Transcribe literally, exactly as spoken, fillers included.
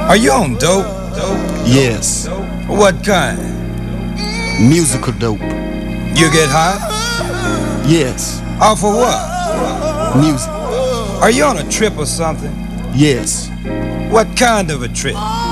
Are you on dope? Yes. What kind? Musical dope. You get high? Yes. Off of what? Music. Are you on a trip or something? Yes. What kind of a trip?